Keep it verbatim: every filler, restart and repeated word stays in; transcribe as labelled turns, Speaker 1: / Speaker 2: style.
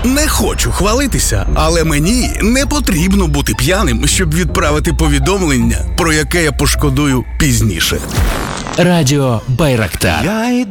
Speaker 1: Не хочу хвалитися, але мені не потрібно бути п'яним, щоб відправити повідомлення, про яке я пошкодую пізніше.
Speaker 2: Радіо Байрактар.
Speaker 3: Я